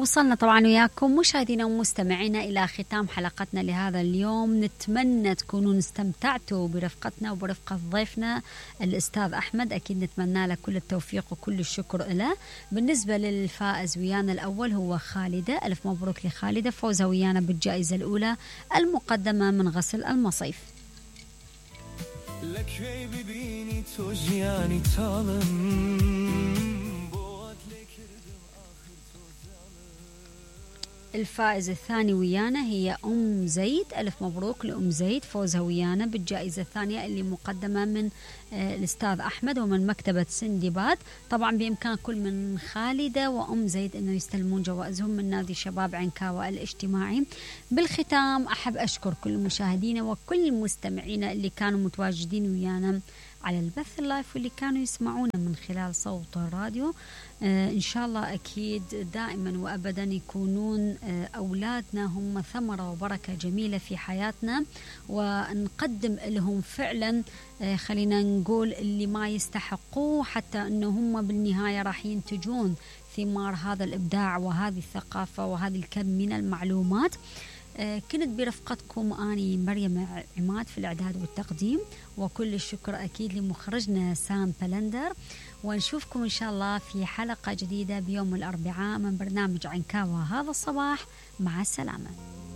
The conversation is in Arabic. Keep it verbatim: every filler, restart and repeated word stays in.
وصلنا طبعا وياكم مشاهدينا ومستمعينا إلى ختام حلقتنا لهذا اليوم. نتمنى تكونوا استمتعتوا برفقتنا وبرفقة ضيفنا الأستاذ أحمد. أكيد نتمنى له كل التوفيق وكل الشكر له. بالنسبة للفائز ويانا الأول هو خالدة، ألف مبروك لخالدة، فوزها ويانا بالجائزة الأولى المقدمة من غسل المصيف. الفائز الثاني ويانا هي أم زيد، ألف مبروك لأم زيد، فوزها ويانا بالجائزة الثانية اللي مقدمة من الأستاذ أحمد ومن مكتبة سندباد. طبعا بإمكان كل من خالدة وأم زيد أنه يستلمون جوائزهم من نادي شباب عنكاوة الاجتماعي. بالختام أحب أشكر كل مشاهدينا وكل مستمعينا اللي كانوا متواجدين ويانا على البث اللايف واللي كانوا يسمعونا من خلال صوت الراديو. آه إن شاء الله أكيد دائما وأبدا يكونون آه أولادنا هم ثمرة وبركة جميلة في حياتنا، ونقدم لهم فعلا آه خلينا نقول اللي ما يستحقوه، حتى أنه هم بالنهاية راح ينتجون ثمار هذا الإبداع وهذه الثقافة وهذه الكم من المعلومات. آه كنت برفقتكم أني مريم عماد في الإعداد والتقديم، وكل الشكر أكيد لمخرجنا سام بلندر. ونشوفكم إن شاء الله في حلقة جديدة بيوم الأربعاء من برنامج عنكاوة هذا الصباح. مع السلامة.